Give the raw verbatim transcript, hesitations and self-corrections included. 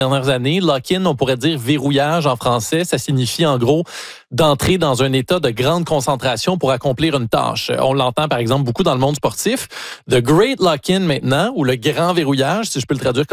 dernières années. Lock-in, on pourrait dire verrouillage en français. Ça signifie en gros d'entrer dans un état de grande concentration pour accomplir une tâche. On l'entend par exemple beaucoup dans le monde sportif. The Great Lock-in maintenant, ou le grand verrouillage, si je peux le traduire comme